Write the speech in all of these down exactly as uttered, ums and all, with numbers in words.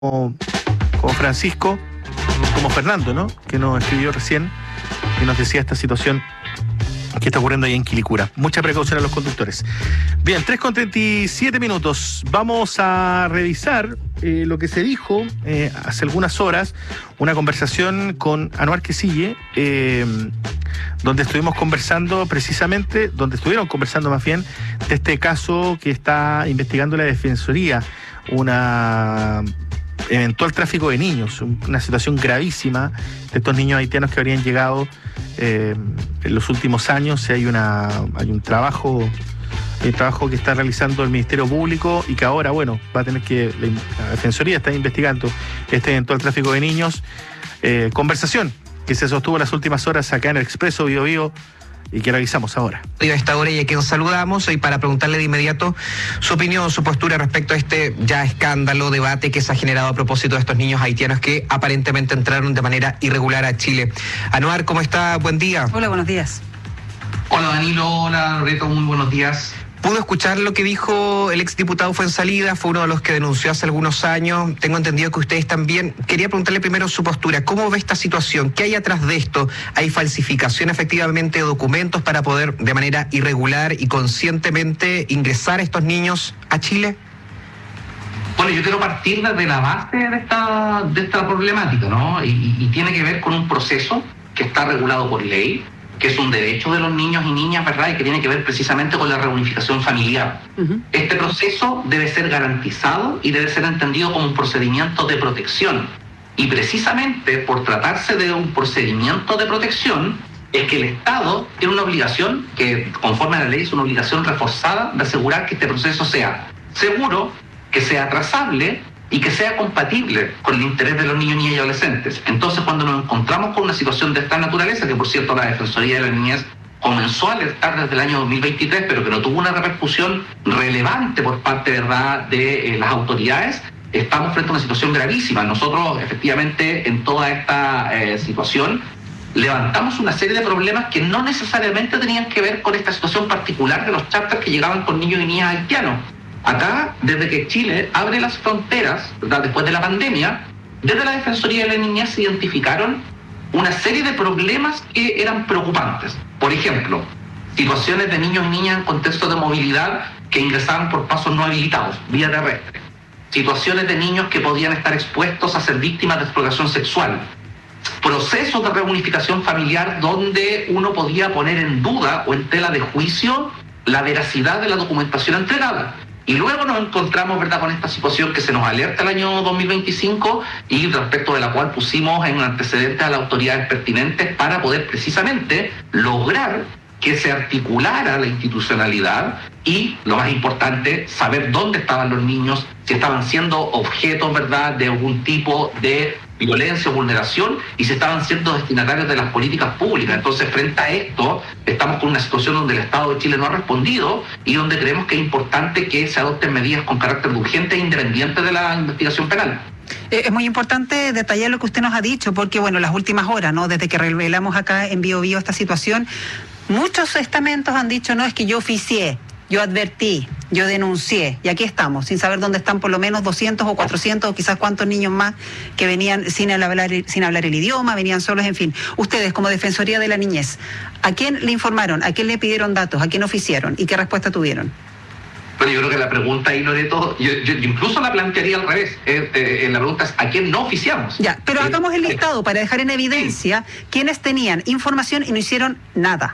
como, como Francisco, como Fernando, ¿no? Que nos escribió recién y nos decía esta situación que está ocurriendo ahí en Quilicura. Mucha precaución a los conductores. Bien, tres con treinta y siete minutos. Vamos a revisar eh, lo que se dijo eh, hace algunas horas, una conversación con Anuar Quisille, eh, donde estuvimos conversando precisamente, donde estuvieron conversando más bien, de este caso que está investigando la Defensoría, una eventual tráfico de niños, una situación gravísima de estos niños haitianos que habrían llegado eh, en los últimos años. Hay una hay un trabajo hay un trabajo que está realizando el Ministerio Público y que ahora, bueno, va a tener que, la, la Defensoría está investigando este eventual tráfico de niños. Eh, conversación que se sostuvo en las últimas horas acá en el Expreso Bio Bio y que revisamos ahora. A esta hora y a quien saludamos hoy para preguntarle de inmediato su opinión, su postura respecto a este ya escándalo, debate que se ha generado a propósito de estos niños haitianos que aparentemente entraron de manera irregular a Chile. Anuar, ¿cómo está? Buen día. Hola, buenos días. Hola Danilo, hola Loreto, muy buenos días. ¿Pudo escuchar lo que dijo el exdiputado Fuenzalida? Fue uno de los que denunció hace algunos años. Tengo entendido que ustedes también. Quería preguntarle primero su postura. ¿Cómo ve esta situación? ¿Qué hay atrás de esto? ¿Hay falsificación efectivamente de documentos para poder de manera irregular y conscientemente ingresar a estos niños a Chile? Bueno, yo quiero partir desde la base de esta, de esta problemática, ¿no? Y, y tiene que ver con un proceso que está regulado por ley, que es un derecho de los niños y niñas, ¿verdad? Y que tiene que ver precisamente con la reunificación familiar. Uh-huh. Este proceso debe ser garantizado y debe ser entendido como un procedimiento de protección. Y precisamente por tratarse de un procedimiento de protección, es que el Estado tiene una obligación, que conforme a la ley es una obligación reforzada, de asegurar que este proceso sea seguro, que sea trazable y que sea compatible con el interés de los niños, niñas y adolescentes. Entonces, cuando nos encontramos con una situación de esta naturaleza, que por cierto la Defensoría de la Niñez comenzó a alertar desde el año dos mil veintitrés, pero que no tuvo una repercusión relevante por parte, ¿verdad?, de eh, las autoridades, estamos frente a una situación gravísima. Nosotros, efectivamente, en toda esta eh, situación, levantamos una serie de problemas que no necesariamente tenían que ver con esta situación particular de los charters que llegaban con niños y niñas haitianos. Acá, desde que Chile abre las fronteras, ¿verdad?, después de la pandemia, desde la Defensoría de la Niñez se identificaron una serie de problemas que eran preocupantes. Por ejemplo, situaciones de niños y niñas en contexto de movilidad que ingresaban por pasos no habilitados, vía terrestre. Situaciones de niños que podían estar expuestos a ser víctimas de explotación sexual. Procesos de reunificación familiar donde uno podía poner en duda o en tela de juicio la veracidad de la documentación entregada. Y luego nos encontramos, ¿verdad?, con esta situación que se nos alerta el año dos mil veinticinco y respecto de la cual pusimos en antecedentes a las autoridades pertinentes para poder precisamente lograr que se articulara la institucionalidad y, lo más importante, saber dónde estaban los niños, si estaban siendo objetos, ¿verdad?, de algún tipo de violencia o vulneración y si estaban siendo destinatarios de las políticas públicas. Entonces, frente a esto, estamos con una situación donde el Estado de Chile no ha respondido y donde creemos que es importante que se adopten medidas con carácter urgente e independiente de la investigación penal. Es muy importante detallar lo que usted nos ha dicho, porque, bueno, las últimas horas, ¿no?, desde que revelamos acá en Bio Bio esta situación, muchos estamentos han dicho, no, es que yo oficié, yo advertí, yo denuncié, y aquí estamos, sin saber dónde están por lo menos doscientos o cuatrocientos o quizás cuántos niños más que venían sin hablar, sin hablar el idioma, venían solos, en fin. Ustedes, como Defensoría de la Niñez, ¿a quién le informaron? ¿A quién le pidieron datos? ¿A quién oficiaron? ¿Y qué respuesta tuvieron? Bueno, yo creo que la pregunta ahí, Loreto, yo, yo incluso la plantearía al revés. Eh, eh, la pregunta es, ¿a quién no oficiamos? Ya, pero eh, hagamos el listado eh, para dejar en evidencia sí. quiénes tenían información y no hicieron nada.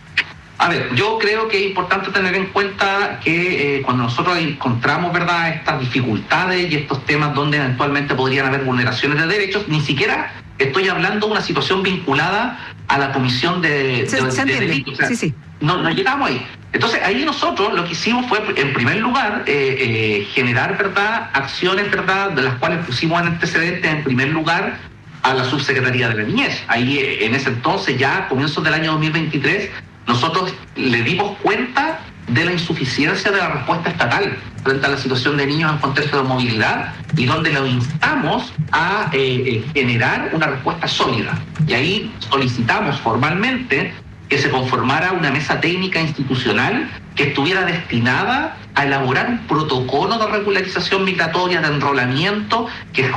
A ver, yo creo que es importante tener en cuenta que eh, cuando nosotros encontramos, ¿verdad?, estas dificultades y estos temas donde eventualmente podrían haber vulneraciones de derechos, ni siquiera estoy hablando de una situación vinculada a la comisión de, se, de, se de delitos. O sea, sí, sí. No, no llegamos ahí. Entonces, ahí nosotros lo que hicimos fue, en primer lugar, eh, eh, generar, ¿verdad?, acciones, ¿verdad?, de las cuales pusimos en antecedentes, en primer lugar, a la Subsecretaría de la Niñez. Ahí, eh, en ese entonces, ya a comienzos del año dos mil veintitrés, nosotros le dimos cuenta de la insuficiencia de la respuesta estatal frente a la situación de niños en contexto de movilidad y donde lo instamos a eh, eh, generar una respuesta sólida. Y ahí solicitamos formalmente que se conformara una mesa técnica institucional que estuviera destinada a elaborar un protocolo de regularización migratoria, de enrolamiento, que